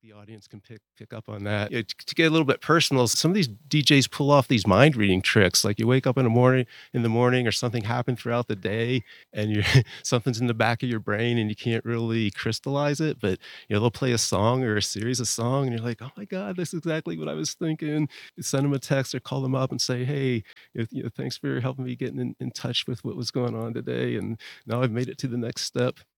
the audience can pick up on that. To get a little bit personal, some of these DJs pull off these mind reading tricks. Like you wake up in the morning, or something happened throughout the day, and you something's in the back of your brain, and you can't really crystallize it. But they'll play a song or a series of song, and you're like, oh my god, this is exactly what I was thinking. You send them a text or call them up and say, hey, thanks for helping me getting in touch with what was going on today, and now I've made it to the next step.